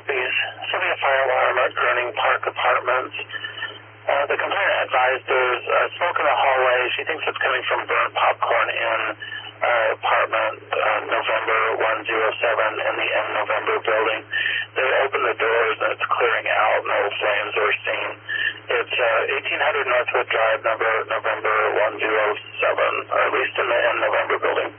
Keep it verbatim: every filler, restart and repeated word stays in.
Northeast. Sylvia fire alarm at Gurning Park Apartments. Uh, the complainant advised there's uh, smoke in the hallway. She thinks it's coming from burnt popcorn in uh, apartment uh, November one oh seven in the M November building. They open the doors and it's clearing out. No flames were seen. It's uh, eighteen hundred Northwood Drive, number November one oh seven, or at least in the M November building.